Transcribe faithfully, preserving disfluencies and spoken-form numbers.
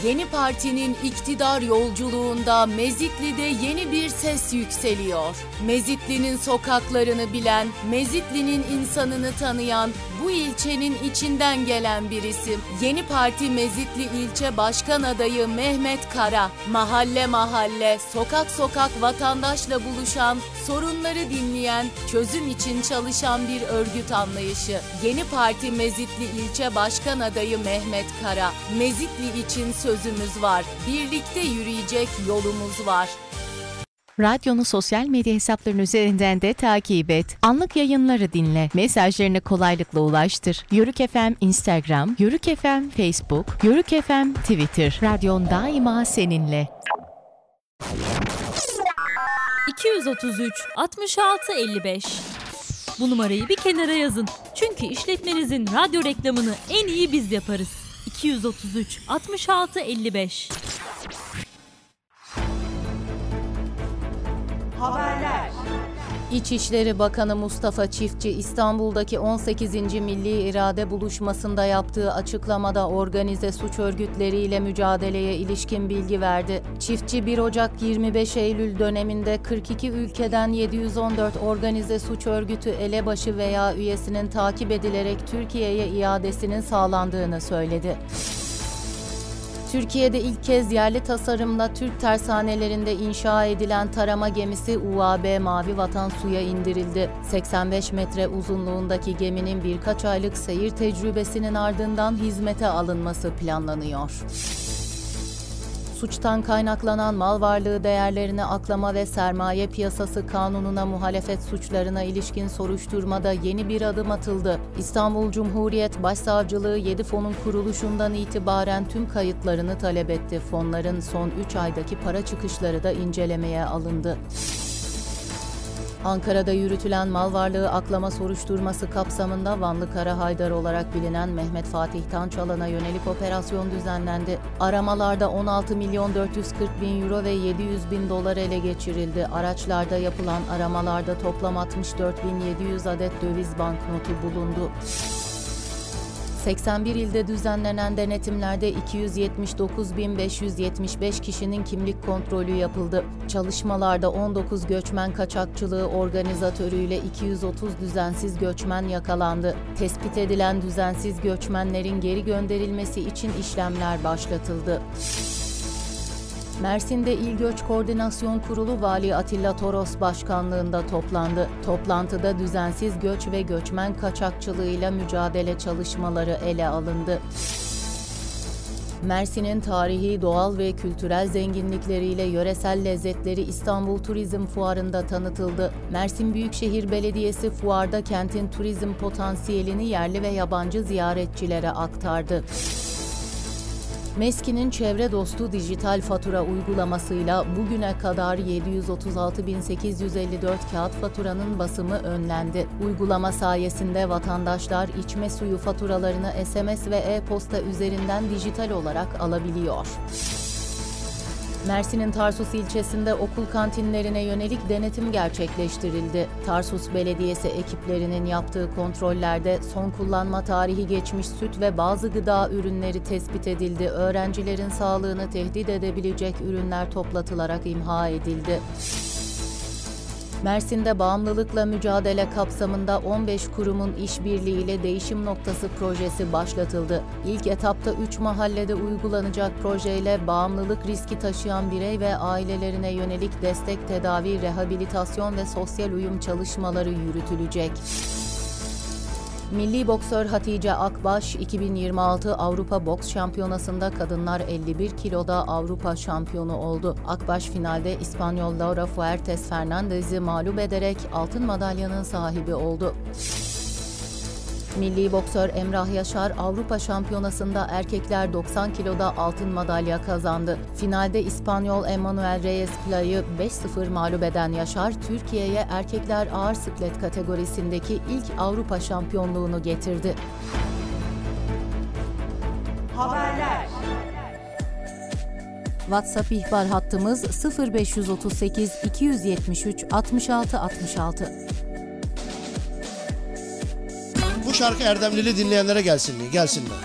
Yeni Parti'nin iktidar yolculuğunda Mezitli'de yeni bir ses yükseliyor. Mezitli'nin sokaklarını bilen, Mezitli'nin insanını tanıyan, bu ilçenin içinden gelen bir isim. Yeni Parti Mezitli İlçe Başkan Adayı Mehmet Kara, mahalle mahalle, sokak sokak vatandaşla buluşan, sorunları dinleyen, çözüm için çalışan bir örgüt anlayışı. Yeni Parti Mezitli İlçe Başkan Adayı Mehmet Kara, Mezitli için sözümüz var, birlikte yürüyecek yolumuz var. Radyonu sosyal medya hesaplarının üzerinden de takip et. Anlık yayınları dinle. Mesajlarını kolaylıkla ulaştır. Yörük F M Instagram, Yörük F M Facebook, Yörük F M Twitter. Radyon daima seninle. iki yüz otuz üç altmış altı elli beş. Bu numarayı bir kenara yazın. Çünkü işletmenizin radyo reklamını en iyi biz yaparız. iki yüz otuz üç altmış altı elli beş. Haberler. İçişleri Bakanı Mustafa Çiftçi, İstanbul'daki on sekizinci Milli İrade Buluşması'nda yaptığı açıklamada organize suç örgütleriyle mücadeleye ilişkin bilgi verdi. Çiftçi, bir Ocak yirmi beş Eylül döneminde kırk iki ülkeden yedi yüz on dört organize suç örgütü elebaşı veya üyesinin takip edilerek Türkiye'ye iadesinin sağlandığını söyledi. Türkiye'de ilk kez yerli tasarımla Türk tersanelerinde inşa edilen tarama gemisi U A B Mavi Vatan suya indirildi. seksen beş metre uzunluğundaki geminin birkaç aylık seyir tecrübesinin ardından hizmete alınması planlanıyor. Suçtan kaynaklanan mal varlığı değerlerini aklama ve sermaye piyasası kanununa muhalefet suçlarına ilişkin soruşturmada yeni bir adım atıldı. İstanbul Cumhuriyet Başsavcılığı yedi fonun kuruluşundan itibaren tüm kayıtlarını talep etti. Fonların son üç aydaki para çıkışları da incelemeye alındı. Ankara'da yürütülen mal varlığı aklama soruşturması kapsamında Vanlı Kara Haydar olarak bilinen Mehmet Fatih Tançalan'a yönelik operasyon düzenlendi. Aramalarda on altı milyon dört yüz kırk bin euro ve yedi yüz bin dolar ele geçirildi. Araçlarda yapılan aramalarda toplam altmış dört bin yedi yüz adet döviz banknotu bulundu. seksen bir ilde düzenlenen denetimlerde iki yüz yetmiş dokuz bin beş yüz yetmiş beş kişinin kimlik kontrolü yapıldı. Çalışmalarda on dokuz göçmen kaçakçılığı organizatörüyle iki yüz otuz düzensiz göçmen yakalandı. Tespit edilen düzensiz göçmenlerin geri gönderilmesi için işlemler başlatıldı. Mersin'de İl Göç Koordinasyon Kurulu Vali Atilla Toros başkanlığında toplandı. Toplantıda düzensiz göç ve göçmen kaçakçılığıyla mücadele çalışmaları ele alındı. Mersin'in tarihi, doğal ve kültürel zenginlikleriyle yöresel lezzetleri İstanbul Turizm Fuarı'nda tanıtıldı. Mersin Büyükşehir Belediyesi fuarda kentin turizm potansiyelini yerli ve yabancı ziyaretçilere aktardı. Meski'nin çevre dostu dijital fatura uygulamasıyla bugüne kadar yedi yüz otuz altı bin sekiz yüz elli dört kağıt faturanın basımı önlendi. Uygulama sayesinde vatandaşlar içme suyu faturalarını S M S ve e-posta üzerinden dijital olarak alabiliyor. Mersin'in Tarsus ilçesinde okul kantinlerine yönelik denetim gerçekleştirildi. Tarsus Belediyesi ekiplerinin yaptığı kontrollerde son kullanma tarihi geçmiş süt ve bazı gıda ürünleri tespit edildi. Öğrencilerin sağlığını tehdit edebilecek ürünler toplatılarak imha edildi. Mersin'de bağımlılıkla mücadele kapsamında on beş kurumun işbirliğiyle Değişim Noktası projesi başlatıldı. İlk etapta üç mahallede uygulanacak projeyle bağımlılık riski taşıyan birey ve ailelerine yönelik destek, tedavi, rehabilitasyon ve sosyal uyum çalışmaları yürütülecek. Milli boksör Hatice Akbaş, iki bin yirmi altı Avrupa Boks Şampiyonası'nda kadınlar elli bir kiloda Avrupa şampiyonu oldu. Akbaş finalde İspanyol Laura Fuertes Fernandez'i mağlup ederek altın madalyanın sahibi oldu. Milli boksör Emrah Yaşar Avrupa Şampiyonası'nda erkekler doksan kiloda altın madalya kazandı. Finalde İspanyol Emmanuel Reyes Play'ı beş sıfır mağlup eden Yaşar, Türkiye'ye erkekler ağır siklet kategorisindeki ilk Avrupa şampiyonluğunu getirdi. Haberler. WhatsApp ihbar hattımız sıfır beş otuz sekiz iki yüz yetmiş üç altmış altı altmış altı. Bu şarkı Erdemlili dinleyenlere gelsin mi? Gelsin mi?